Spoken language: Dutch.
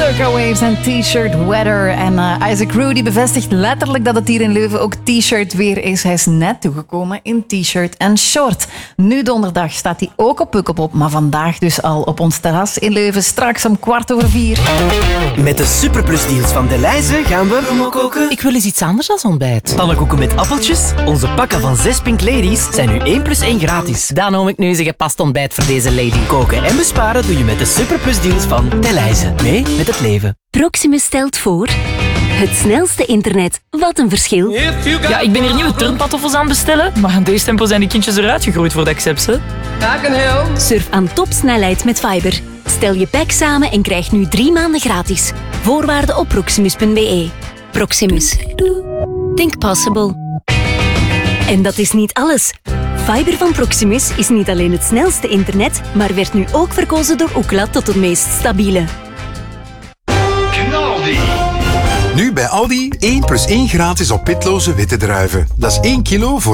Circa Waves en T-shirt Weather. En Isaac Rudy bevestigt letterlijk dat het hier in Leuven ook T-shirt weer is. Hij is net toegekomen in T-shirt en short. Nu donderdag staat hij ook op Pukkelpop, maar vandaag dus al op ons terras in Leuven, straks om 4:15. Met de superplusdeals van Delhaize gaan we koken. Ik wil eens iets anders dan ontbijt. Pannenkoeken met appeltjes. Onze pakken van 6 Pink Ladies zijn nu 1 + 1 gratis. Dan noem ik nu eens een gepast ontbijt voor deze lady. Koken en besparen doe je met de superplusdeals van Delhaize. Mee met het leven. Proximus stelt voor... Het snelste internet. Wat een verschil. Ja, ik ben hier nieuwe turnpantoffels aan het bestellen, maar aan deze tempo zijn die kindjes eruit gegroeid voor de accept, hè. Surf aan topsnelheid met Fiber. Stel je pack samen en krijg nu 3 maanden gratis. Voorwaarden op proximus.be. Proximus. Think possible. En dat is niet alles. Fiber van Proximus is niet alleen het snelste internet, maar werd nu ook verkozen door Ookla tot het meest stabiele. Nu bij Aldi 1 + 1 gratis op pitloze witte druiven. Dat is 1 kilo voor